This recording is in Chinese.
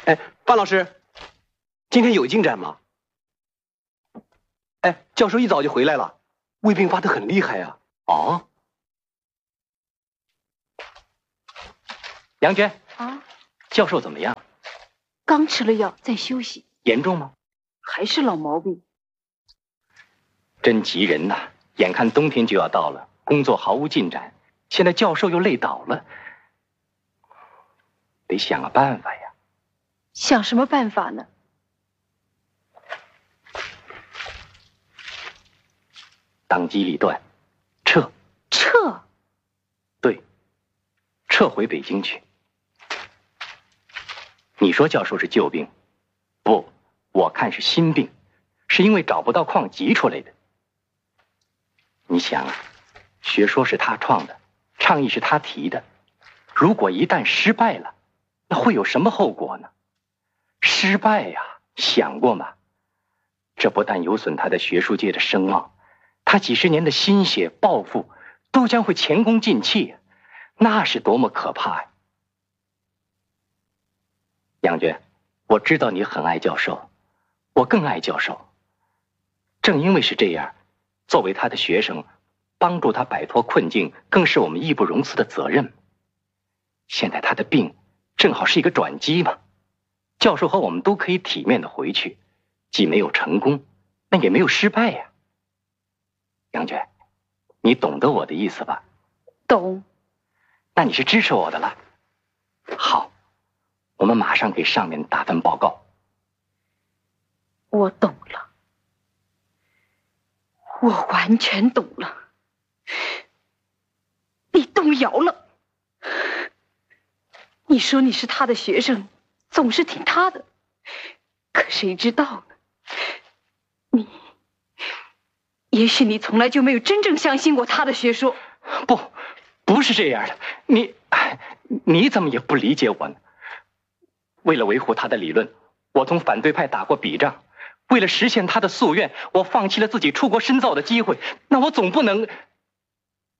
哎，范老师，今天有进展吗？哎，教授一早就回来了，胃病发得很厉害呀。 哦，杨娟啊， 教授怎么样？ 刚吃了药，在休息。 严重吗？ 还是老毛病。 真急人呐！眼看冬天就要到了，工作毫无进展，现在教授又累倒了，得想个办法呀。 想什么办法呢？ 当机立断，撤。 撤？ 对，撤回北京去。你说教授是旧病，不，我看是新病，是因为找不到矿急出来的。你想啊，学说是他创的，倡议是他提的，如果一旦失败了，那会有什么后果呢？失败呀，想过吗？这不但有损他的学术界的声望，他几十年的心血抱负都将会前功尽弃，那是多么可怕呀！杨娟，我知道你很爱教授，我更爱教授。正因为是这样，作为他的学生，帮助他摆脱困境，更是我们义不容辞的责任。现在他的病正好是一个转机嘛，教授和我们都可以体面的回去，既没有成功，那也没有失败呀。杨娟，你懂得我的意思吧？ 懂。 那你是支持我的了。好，我们马上给上面打份报告。 我懂了，我完全懂了。你动摇了。你说你是他的学生，总是听他的，可谁知道呢？也许你从来就没有真正相信过他的学说。 不是这样的，你怎么也不理解我呢？为了维护他的理论，我同反对派打过笔仗，为了实现他的夙愿，我放弃了自己出国深造的机会，那我总不能